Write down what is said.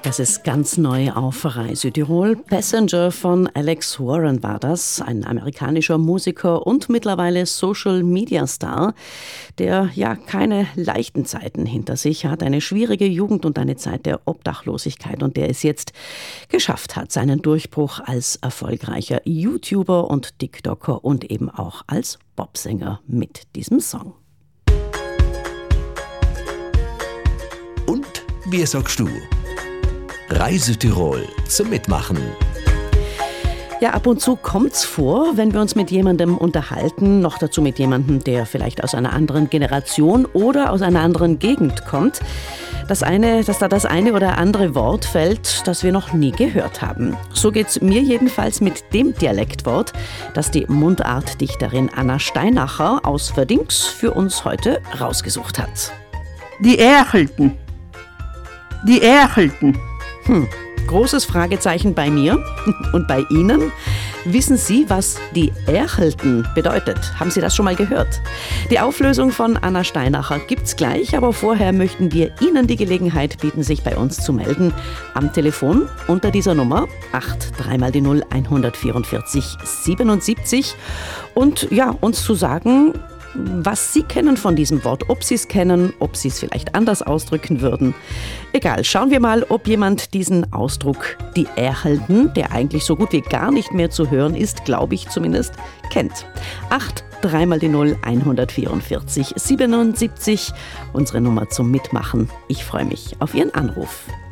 Das ist ganz neu auf Rai Südtirol. Passenger von Alex Warren war das, ein amerikanischer Musiker und mittlerweile Social-Media-Star, der ja keine leichten Zeiten hinter sich hat, eine schwierige Jugend und eine Zeit der Obdachlosigkeit und der es jetzt geschafft hat, seinen Durchbruch als erfolgreicher YouTuber und TikToker und eben auch als Popsänger mit diesem Song. Und wie sagst du? Rai Südtirol zum Mitmachen. Ja, ab und zu kommt's vor, wenn wir uns mit jemandem unterhalten, noch dazu mit jemandem, der vielleicht aus einer anderen Generation oder aus einer anderen Gegend kommt, dass da das eine oder andere Wort fällt, das wir noch nie gehört haben. So geht's mir jedenfalls mit dem Dialektwort, das die Mundartdichterin Anna Steinacher aus Verdings für uns heute rausgesucht hat. Die Erchelten. Die Erchelten. Großes Fragezeichen bei mir und bei Ihnen. Wissen Sie, was die Erchelten bedeutet? Haben Sie das schon mal gehört? Die Auflösung von Anna Steinacher gibt's gleich, aber vorher möchten wir Ihnen die Gelegenheit bieten, sich bei uns zu melden. Am Telefon unter dieser Nummer 83 144 77 und ja, uns zu sagen, was Sie kennen von diesem Wort, ob Sie es kennen, ob Sie es vielleicht anders ausdrücken würden. Egal, schauen wir mal, ob jemand diesen Ausdruck, die Erchelten, der eigentlich so gut wie gar nicht mehr zu hören ist, glaube ich zumindest, kennt. 83 144 77, unsere Nummer zum Mitmachen. Ich freue mich auf Ihren Anruf.